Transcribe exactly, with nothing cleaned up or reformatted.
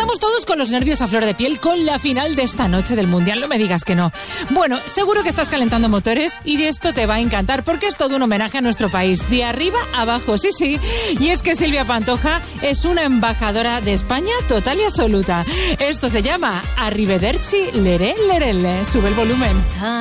Estamos todos con los nervios a flor de piel con la final de esta noche del Mundial, no me digas que no. Bueno, seguro que estás calentando motores y esto te va a encantar porque es todo un homenaje a nuestro país, de arriba a abajo, sí, sí. Y es que Silvia Pantoja es una embajadora de España total y absoluta. Esto se llama Arrivederci, leré, lerele. Sube el volumen.